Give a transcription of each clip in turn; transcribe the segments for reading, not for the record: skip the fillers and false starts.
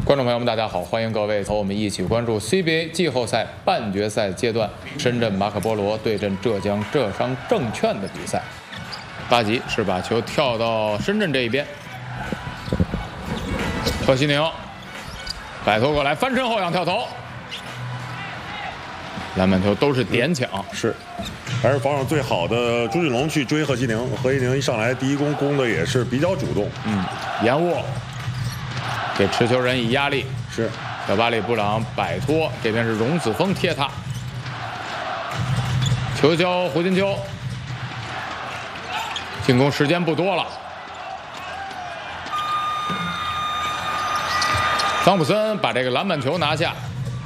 观众朋友们，大家好，欢迎各位和我们一起关注 CBA 季后赛半决赛阶段，深圳马可波罗对阵浙江浙商证券的比赛。巴吉是把球跳到深圳这一边，贺西宁摆脱过来，翻身后仰跳投，篮板球都是点抢， 是，还是防守最好的朱俊龙去追贺西宁，贺西宁一上来第一攻的也是比较主动， 延误。给持球人以压力， 是小巴里布朗摆脱，这边是荣子峰贴他，球交胡金秋，进攻时间不多了，桑普森把这个篮板球拿下，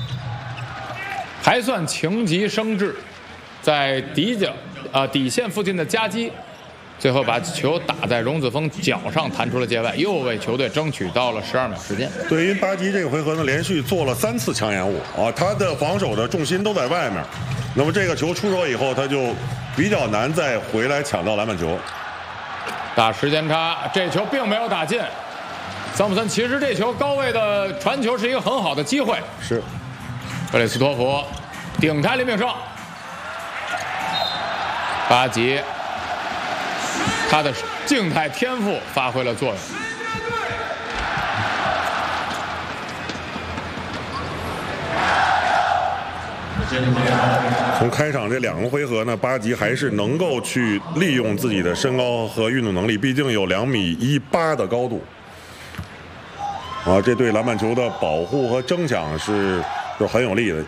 还算情急生智，在底线附近的夹击。最后把球打在荣子峰脚上，弹出了界外，又为球队争取到了12秒时间。 对，因为巴吉这个回合呢，连续做了3次抢掩误啊，他的防守的重心都在外面。那么这个球出手以后，他就比较难再回来抢到篮板球。 打时间差，这球并没有打进。桑普森其实这球高位的传球是一个很好的机会。 是， 克里斯托弗顶开林炳胜，巴吉。他的静态天赋发挥了作用。 从开场这2个回合呢，巴吉还是能够去利用自己的身高和运动能力，毕竟有2.18米的高度。啊，这对篮板球的保护和争抢是很有利的。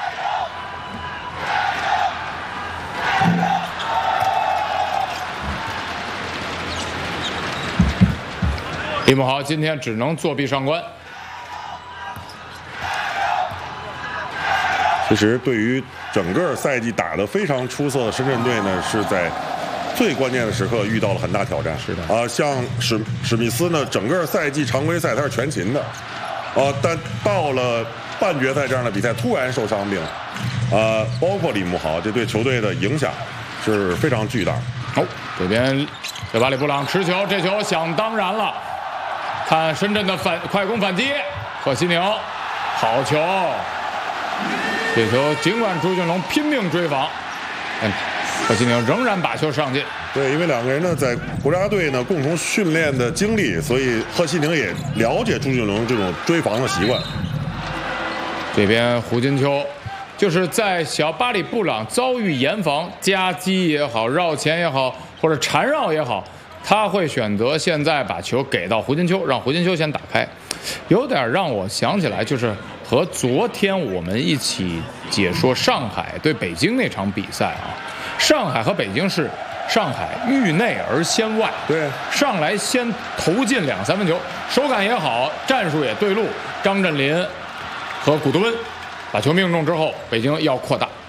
李慕豪今天只能作弊上关。 其实对于整个赛季打得非常出色的深圳队呢，是在最关键的时刻遇到了很大挑战。 是的， 像史密斯呢，整个赛季常规赛他是全勤的，但到了半决赛这样的比赛突然受伤病，包括李慕豪，这对球队的影响是非常巨大。 好，这边小巴里布朗持球，这球想当然了。看深圳的快攻反击，贺西宁，好球！这球尽管朱俊龙拼命追防，贺西宁仍然把球上进。 对，因为2个人呢在国家队呢共同训练的经历，所以贺西宁也了解朱俊龙这种追防的习惯。 这边胡金秋就是在小巴里布朗遭遇严防、夹击也好、绕前也好，或者缠绕也好。他会选择现在把球给到胡金秋，让胡金秋先打开，有点让我想起来，就是和昨天我们一起解说上海对北京那场比赛啊。上海和北京是上海域内而先外， 对， 上来先投进2、3分球，手感也好，战术也对路。张镇麟和古德温把球命中之后，北京要扩大。